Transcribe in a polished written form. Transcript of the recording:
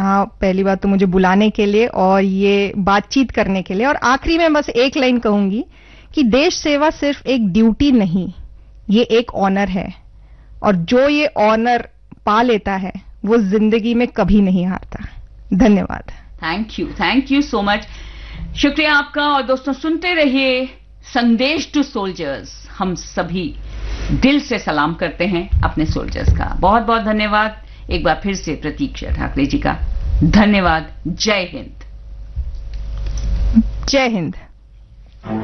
यहाँ पहली बात तो मुझे बुलाने के लिए और ये बातचीत करने के लिए। और आखिरी में बस एक लाइन कहूंगी कि देश सेवा सिर्फ एक ड्यूटी नहीं, ये एक ऑनर है, और जो ये ऑनर पा लेता है वो जिंदगी में कभी नहीं हारता। धन्यवाद। Thank you so much. शुक्रिया आपका। और दोस्तों सुनते रहिए संदेश टू सोल्जर्स। हम सभी दिल से सलाम करते हैं अपने सोल्जर्स का। बहुत बहुत धन्यवाद एक बार फिर से प्रतीक्षा ठाकरे जी का। धन्यवाद। जय हिंद। जय हिंद।